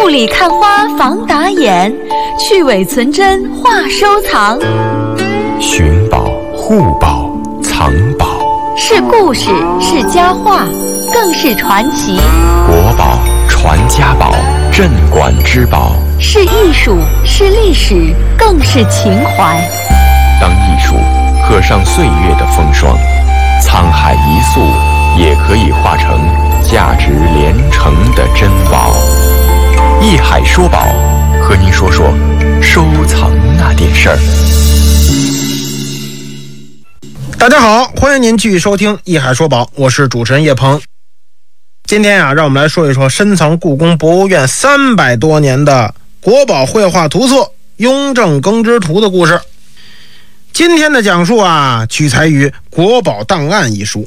雾里看花防打眼，去伪存真话收藏。 寻宝、护宝、藏宝， 是故事，是佳话，更是传奇。 国宝、传家宝，镇馆之宝， 是艺术，是历史，更是情怀。 当艺术刻上岁月的风霜，沧海一粟也可以化成价值连城的珍宝。艺海说宝，和您说说收藏那点事儿。 大家好，欢迎您继续收听艺海说宝，我是主持人叶鹏。今天让我们来说一说深藏故宫博物院300多年的国宝绘画图册《雍正耕织图》的故事。今天的讲述取材于《国宝档案》一书。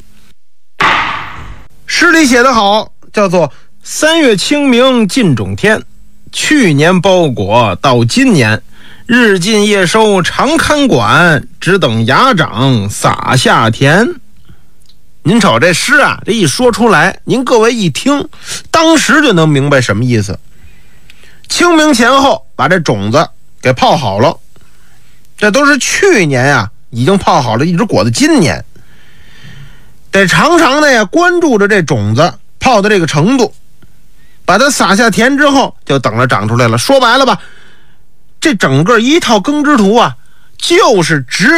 诗里写得好，叫做3月清明尽种天，去年包裹到今年，日进夜收常看管，只等芽长撒下田。您瞅这诗这一说出来，您各位一听，当时就能明白什么意思。清明前后把这种子给泡好了，这都是去年已经泡好了，一直裹到今年。得常常的关注着这种子泡的这个程度，把它撒下田之后，就等着长出来了。说白了吧，这整个一套耕织图就是直